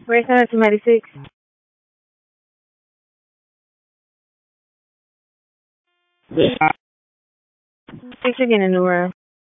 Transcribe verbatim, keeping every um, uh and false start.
Where's that two ninety-six? Thanks for getting a new room.